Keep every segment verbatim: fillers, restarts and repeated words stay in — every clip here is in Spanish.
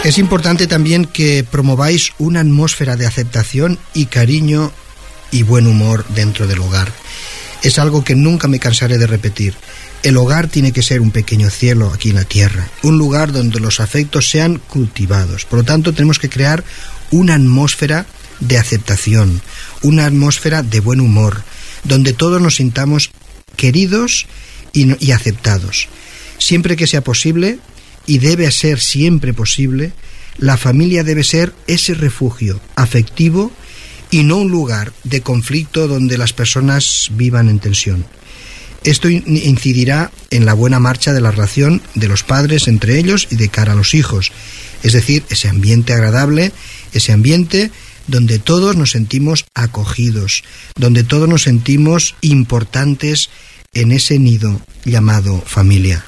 Es importante también que promováis una atmósfera de aceptación y cariño y buen humor dentro del hogar. Es algo que nunca me cansaré de repetir. El hogar tiene que ser un pequeño cielo aquí en la tierra, un lugar donde los afectos sean cultivados. Por lo tanto, tenemos que crear una atmósfera de aceptación, una atmósfera de buen humor, donde todos nos sintamos queridos y, y aceptados. Siempre que sea posible, y debe ser siempre posible, la familia debe ser ese refugio afectivo y no un lugar de conflicto donde las personas vivan en tensión. Esto incidirá en la buena marcha de la relación de los padres entre ellos y de cara a los hijos. Es decir, ese ambiente agradable, ese ambiente donde todos nos sentimos acogidos, donde todos nos sentimos importantes en ese nido llamado familia.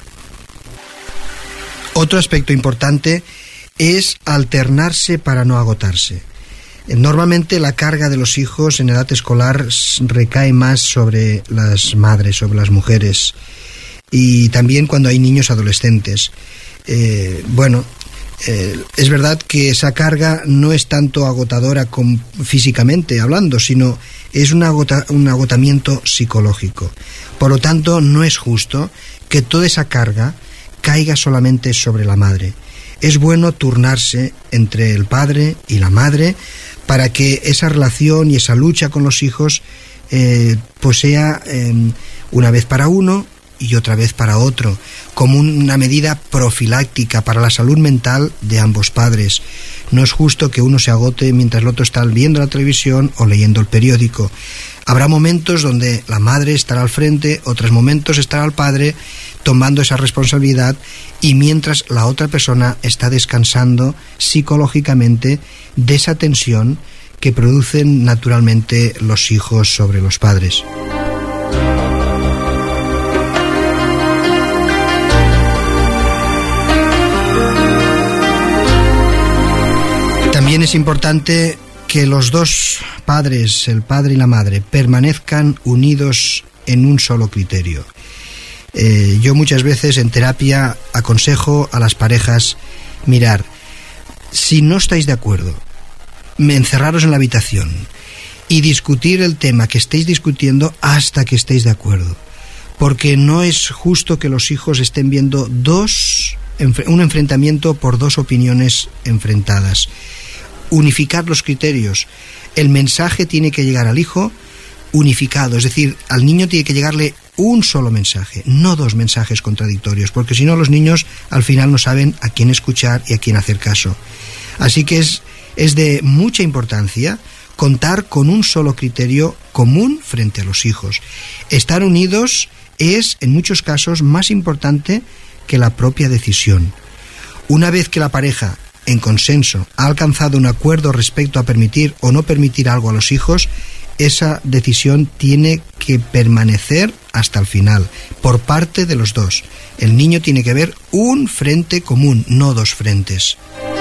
Otro aspecto importante es alternarse para no agotarse. Normalmente la carga de los hijos en edad escolar recae más sobre las madres, sobre las mujeres, y también cuando hay niños adolescentes. Eh, bueno, eh, es verdad que esa carga no es tanto agotadora con, físicamente hablando, sino es un, agota, un agotamiento psicológico. Por lo tanto, no es justo que toda esa carga caiga solamente sobre la madre. Es bueno turnarse entre el padre y la madre para que esa relación y esa lucha con los hijos eh, pues sea eh, una vez para uno y otra vez para otro, como una medida profiláctica para la salud mental de ambos padres. No es justo que uno se agote mientras el otro está viendo la televisión o leyendo el periódico. Habrá momentos donde la madre estará al frente, otros momentos estará el padre tomando esa responsabilidad, y mientras la otra persona está descansando psicológicamente de esa tensión que producen naturalmente los hijos sobre los padres. También es importante que los dos padres, el padre y la madre, permanezcan unidos en un solo criterio. Eh, yo muchas veces en terapia aconsejo a las parejas: mirar, si no estáis de acuerdo, encerraros en la habitación y discutir el tema que estéis discutiendo hasta que estéis de acuerdo, porque no es justo que los hijos estén viendo dos, un enfrentamiento por dos opiniones enfrentadas. Unificar los criterios. El mensaje tiene que llegar al hijo unificado, es decir, al niño tiene que llegarle un solo mensaje, no dos mensajes contradictorios, porque si no los niños al final no saben a quién escuchar y a quién hacer caso. Así que es, es de mucha importancia contar con un solo criterio común frente a los hijos. Estar unidos es, en muchos casos, más importante que la propia decisión. Una vez que la pareja, en consenso, ha alcanzado un acuerdo respecto a permitir o no permitir algo a los hijos, esa decisión tiene que permanecer hasta el final, por parte de los dos. El niño tiene que ver un frente común, no dos frentes.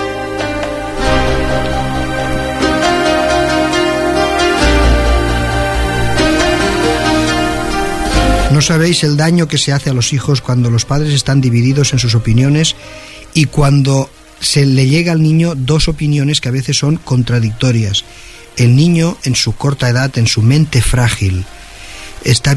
No sabéis el daño que se hace a los hijos cuando los padres están divididos en sus opiniones y cuando se le llega al niño dos opiniones que a veces son contradictorias. El niño, en su corta edad, en su mente frágil, está